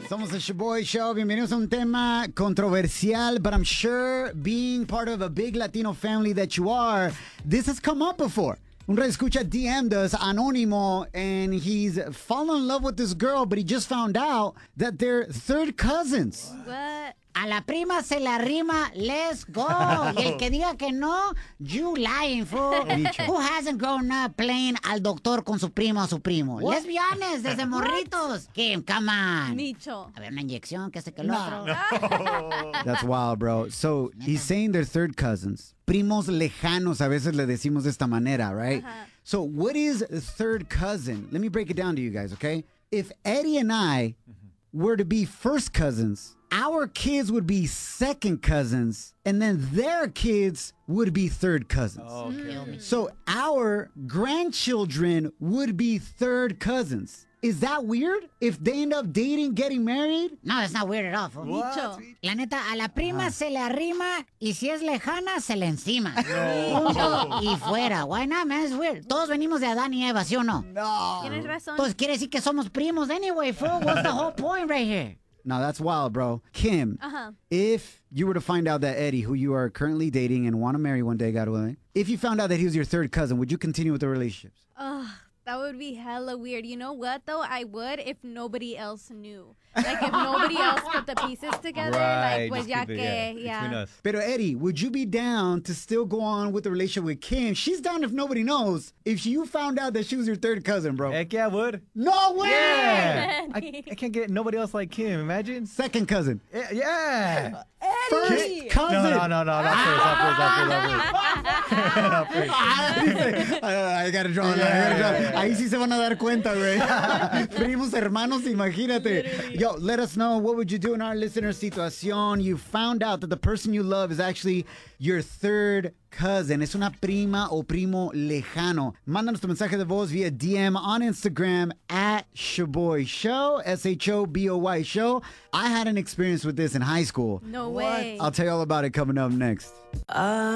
Somos el Shaboy Show. Bienvenidos a un tema controversial, but I'm sure being part of a big Latino family that you are, this has come up before. Un escucha DM'd us, Anónimo, and he's fallen in love with this girl, but he just found out that they're third cousins. What? A la prima se la rima, let's go. Y el que diga que no, you lying, fool. Who hasn't grown up playing al doctor con su primo o su primo? What? Let's be honest, desde morritos. Kim, come on. Micho. A ver, una inyección, que este que el otro. That's wild, bro. So he's saying they're third cousins. Primos lejanos, a veces le decimos de esta manera, right? So what is a third cousin? Let me break it down to you guys, okay? If Eddie and I were to be first cousins, our kids would be second cousins, and then their kids would be third cousins. Oh, okay. So our grandchildren would be third cousins. Is that weird? If they end up dating, getting married? No, it's not weird at all, fool. Micho. La neta, a la prima se le arrima y si es lejana, se le encima. Punto y fuera. Why not, man? It's weird. Todos venimos de Adán y Eva, ¿sí o no? No. Tienes razón. Entonces quiere decir que somos primos anyway, fool. What's the whole point right here? No, that's wild, bro. Kim, if you were to find out that Eddie, who you are currently dating and want to marry one day, God willing, if you found out that he was your third cousin, would you continue with the relationships? Ugh, that would be hella weird. You know what, though? I would if nobody else knew. Like, if nobody else put the pieces together. Right, Like, pues just ya keep it, que, between us. Pero Eddie, would you be down to still go on with the relationship with Kim? She's down if nobody knows. If you found out that she was your third cousin, bro. Heck yeah, I would. No way! Yeah. I can't get nobody else like Kim. Imagine. Second cousin. Yeah. First cousin. No, not first. I gotta draw a line. Ahí sí se van a dar cuenta, güey. Primos, hermanos, imagínate. Yo, let us know, what would you do in our listener situación? You found out that the person you love is actually your third cousin. Es una prima o primo lejano. Mándanos tu mensaje de voz via DM on Instagram at Shaboy Show, SHOBOY Show. I had an experience with this in high school. No way. I'll tell you all about it coming up next.